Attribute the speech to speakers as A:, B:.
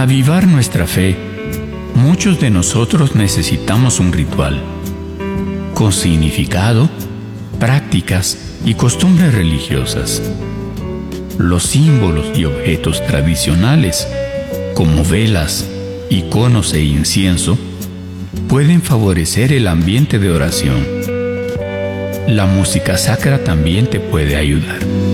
A: avivar nuestra fe, muchos de nosotros necesitamos un ritual, con significado, prácticas y costumbres religiosas. Los símbolos y objetos tradicionales, como velas, iconos e incienso, pueden favorecer el ambiente de oración. La música sacra también te puede ayudar.